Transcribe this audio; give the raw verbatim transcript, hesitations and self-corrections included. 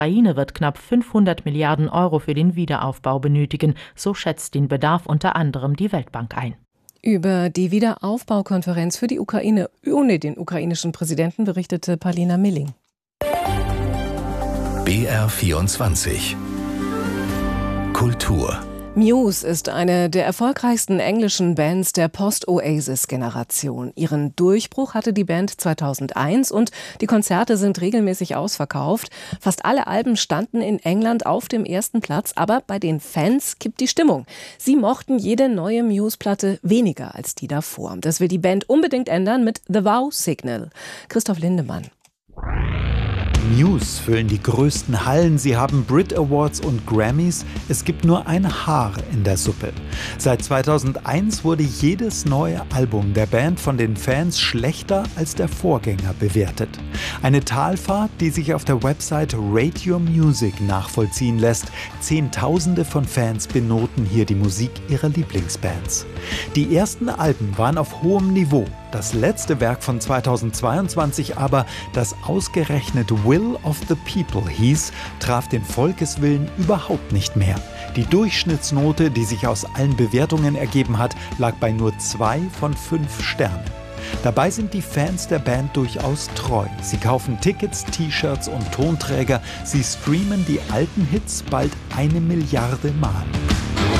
Ukraine wird knapp fünfhundert Milliarden Euro für den Wiederaufbau benötigen. So schätzt den Bedarf unter anderem die Weltbank ein. Über die Wiederaufbaukonferenz für die Ukraine ohne den ukrainischen Präsidenten berichtete Paulina Milling. B R vierundzwanzig Kultur. Muse ist eine der erfolgreichsten englischen Bands der Post-Oasis-Generation. Ihren Durchbruch hatte die Band zweitausendeins und die Konzerte sind regelmäßig ausverkauft. Fast alle Alben standen in England auf dem ersten Platz, aber bei den Fans kippt die Stimmung. Sie mochten jede neue Muse-Platte weniger als die davor. Das will die Band unbedingt ändern mit The Wow Signal. Christoph Lindemann. Muse füllen die größten Hallen, sie haben Brit Awards und Grammys. Es gibt nur ein Haar in der Suppe. Seit zweitausendeins wurde jedes neue Album der Band von den Fans schlechter als der Vorgänger bewertet. Eine Talfahrt, die sich auf der Website Rate Your Music nachvollziehen lässt. Zehntausende von Fans benoten hier die Musik ihrer Lieblingsbands. Die ersten Alben waren auf hohem Niveau. Das letzte Werk von zweitausendzweiundzwanzig aber, das ausgerechnet Will of the People hieß, traf den Volkeswillen überhaupt nicht mehr. Die Durchschnittsnote, die sich aus allen Bewertungen ergeben hat, lag bei nur zwei von fünf Sternen. Dabei sind die Fans der Band durchaus treu. Sie kaufen Tickets, T-Shirts und Tonträger. Sie streamen die alten Hits bald eine Milliarde Mal.